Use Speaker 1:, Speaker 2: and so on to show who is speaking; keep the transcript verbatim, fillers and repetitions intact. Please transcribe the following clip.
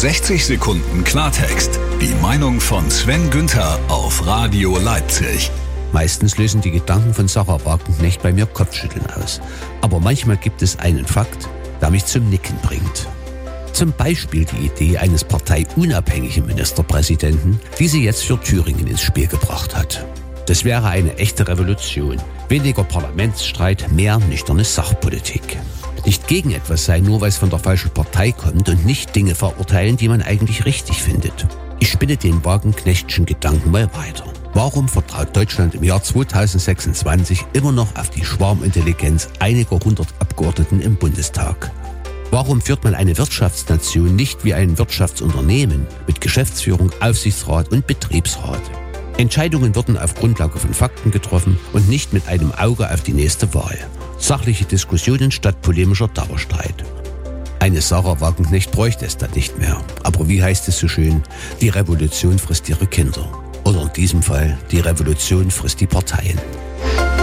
Speaker 1: sechzig Sekunden Klartext. Die Meinung von Sven Günther auf Radio Leipzig.
Speaker 2: Meistens lösen die Gedanken von Sarah Wagenknecht bei mir Kopfschütteln aus. Aber manchmal gibt es einen Fakt, der mich zum Nicken bringt. Zum Beispiel die Idee eines parteiunabhängigen Ministerpräsidenten, die sie jetzt für Thüringen ins Spiel gebracht hat. Das wäre eine echte Revolution. Weniger Parlamentsstreit, mehr nüchterne Sachpolitik. Nicht gegen etwas sein, nur weil es von der falschen Partei kommt und nicht Dinge verurteilen, die man eigentlich richtig findet. Ich spinne den Wagenknechtschen Gedanken mal weiter. Warum vertraut Deutschland im Jahr zweitausendsechsundzwanzig immer noch auf die Schwarmintelligenz einiger hundert Abgeordneten im Bundestag? Warum führt man eine Wirtschaftsnation nicht wie ein Wirtschaftsunternehmen mit Geschäftsführung, Aufsichtsrat und Betriebsrat? Entscheidungen werden auf Grundlage von Fakten getroffen und nicht mit einem Auge auf die nächste Wahl. Sachliche Diskussionen statt polemischer Dauerstreit. Eine Sarah Wagenknecht bräuchte es dann nicht mehr. Aber wie heißt es so schön? Die Revolution frisst ihre Kinder. Oder in diesem Fall, die Revolution frisst die Parteien.